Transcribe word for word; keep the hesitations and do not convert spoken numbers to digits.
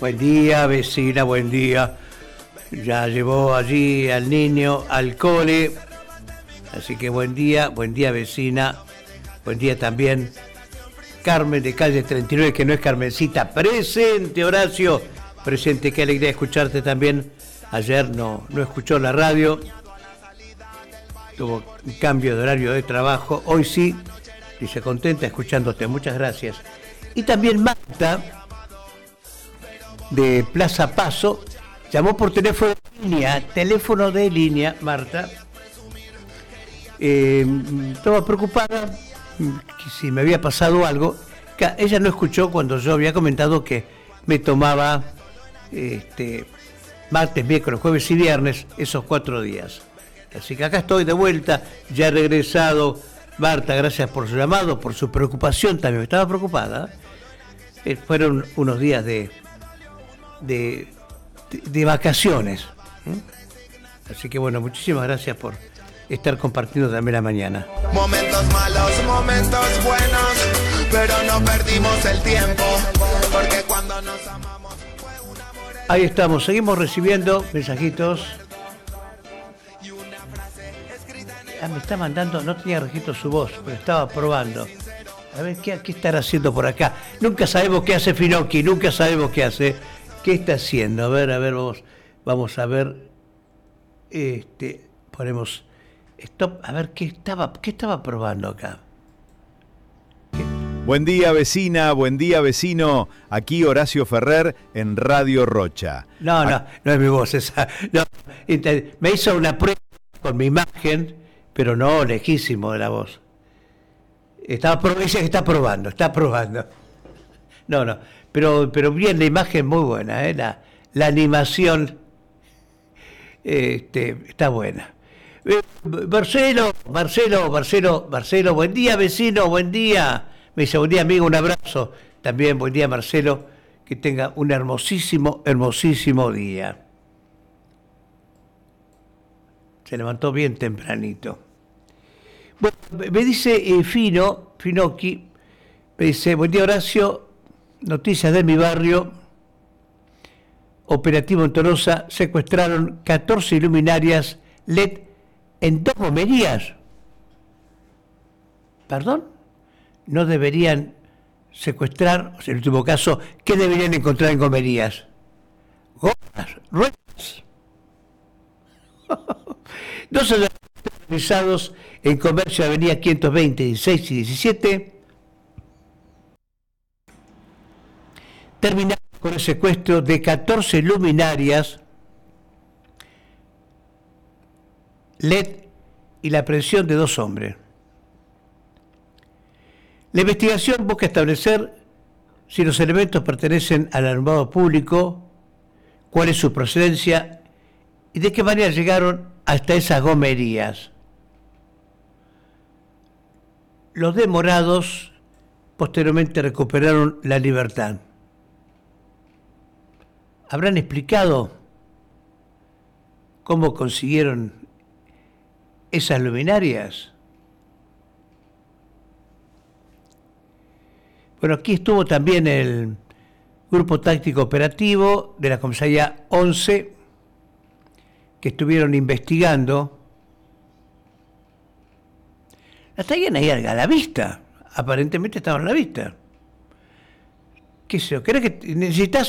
Buen día, vecina, buen día. Ya llevó allí al niño al cole. Así que buen día, buen día, vecina. Buen día también Carmen de calle treinta y nueve, que no es Carmencita. Presente, Horacio. Presente, qué alegría escucharte también. Ayer no, no escuchó la radio. Tuvo un cambio de horario de trabajo. Hoy sí, dice contenta escuchándote. Muchas gracias. Y también Marta, de Plaza Paso, llamó por teléfono de línea. Teléfono de línea, Marta. Eh, estaba preocupada que si me había pasado algo. Ella no escuchó cuando yo había comentado que me tomaba este, martes, miércoles, jueves y viernes, esos cuatro días. Así que acá estoy de vuelta, ya he regresado. Marta, gracias por su llamado, por su preocupación también. Estaba preocupada. Eh, fueron unos días de, de, de, de vacaciones. ¿eh? Así que bueno, muchísimas gracias por estar compartiendo también la mañana. Momentos malos, momentos buenos, pero no perdimos el tiempo, porque cuando nos amamos fue un amor. Ahí estamos, seguimos recibiendo mensajitos. Ah, me está mandando, no tenía registro su voz, pero estaba probando. A ver, ¿qué, qué estará haciendo por acá? Nunca sabemos qué hace Finocchi, nunca sabemos qué hace. ¿Qué está haciendo? A ver, a ver, vamos, vamos a ver. Este, ponemos stop, a ver qué estaba, qué estaba probando acá. ¿Qué? Buen día, vecina, buen día, vecino. Aquí Horacio Ferrer en Radio Rocha. No, no, no es mi voz esa. No, me hizo una prueba con mi imagen, pero no, lejísimo de la voz. Estaba, dice que está probando, está probando. No, no, pero, pero bien, la imagen muy buena, ¿eh? la, la animación este, está buena. Eh, Marcelo, Marcelo, Marcelo, Marcelo, buen día, vecino, buen día. Me dice, buen día, amigo, un abrazo. También, buen día, Marcelo, que tenga un hermosísimo, hermosísimo día. Se levantó bien tempranito. Bueno, me dice eh, Fino, Finocchi, me dice, buen día, Horacio, noticias de mi barrio, operativo en Tolosa, secuestraron catorce luminarias L E D en dos gomerías. ¿Perdón? No deberían secuestrar, en el último caso, ¿qué deberían encontrar en gomerías? Gomas, ruedas. Dos realizados en Comercio Avenida quinientos veinte, dieciséis y diecisiete, terminaron con el secuestro de catorce luminarias L E D y la aprehensión de dos hombres. La investigación busca establecer si los elementos pertenecen al alumbrado público, cuál es su procedencia y de qué manera llegaron hasta esas gomerías. Los demorados posteriormente recuperaron la libertad. ¿Habrán explicado cómo consiguieron esas luminarias? Bueno, aquí estuvo también el Grupo Táctico Operativo de la Comisaría once, que estuvieron investigando. La traían ahí a la vista. Aparentemente estaban a la vista. ¿Qué sé yo? ¿Crees que necesitas